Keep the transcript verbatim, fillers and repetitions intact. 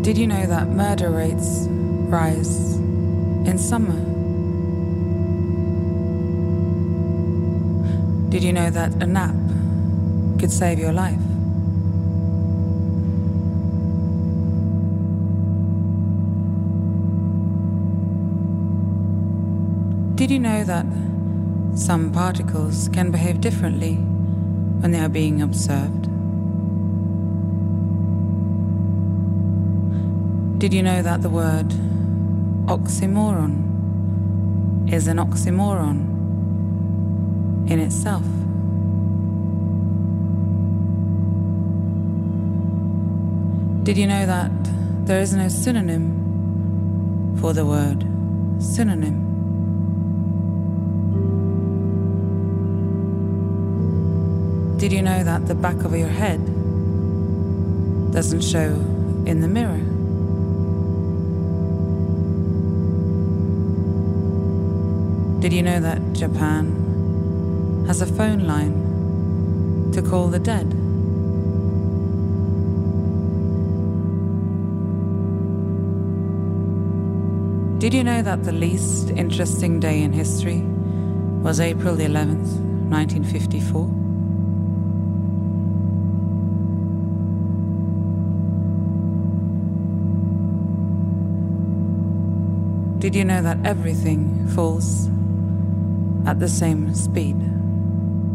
Did you know that murder rates rise in summer? Did you know that a nap could save your life? Did you know that some particles can behave differently when they are being observed? Did you know that the word oxymoron is an oxymoron in itself? Did you know that there is no synonym for the word synonym? Did you know that the back of your head doesn't show in the mirror? Did you know that Japan has a phone line to call the dead? Did you know that the least interesting day in history was April the eleventh, nineteen fifty-four? Did you know that everything falls at the same speed?